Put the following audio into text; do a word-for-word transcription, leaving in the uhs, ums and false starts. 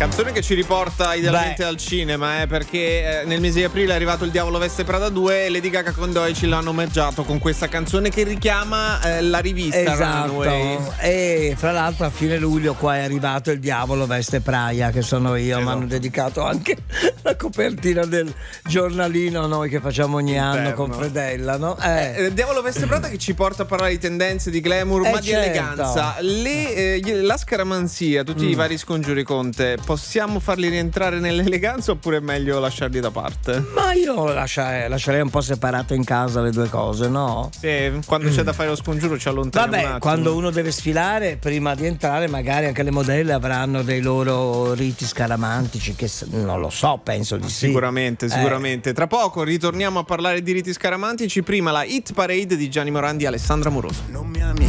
Canzone che ci riporta idealmente Beh. al cinema, eh, perché eh, nel mese di aprile è arrivato Il Diavolo Veste Prada due e Lady Gaga con Doeci l'hanno omaggiato con questa canzone che richiama eh, la rivista esatto. Runway. E fra l'altro a fine luglio qua è arrivato Il Diavolo Veste Praia, che sono io, esatto. Mi hanno dedicato anche la copertina del giornalino noi che facciamo ogni Interno. anno con Fredella, no? Eh. Eh, Il Diavolo Veste Prada che ci porta a parlare di tendenze, di glamour, eh ma certo. di eleganza. Le, eh, la scaramanzia, tutti mm. i vari scongiuri con te, possiamo farli rientrare nell'eleganza oppure è meglio lasciarli da parte? Ma io lascia, lascerei un po' separate in casa le due cose, no? Sì, quando mm. c'è da fare lo scongiuro ci allontaniamo. Vabbè, quando uno deve sfilare, prima di entrare magari anche le modelle avranno dei loro riti scaramantici che non lo so, penso di sì. Sicuramente, sicuramente. Eh. Tra poco ritorniamo a parlare di riti scaramantici, prima la hit parade di Gianni Morandi e Alessandra Moroso. Non mi ami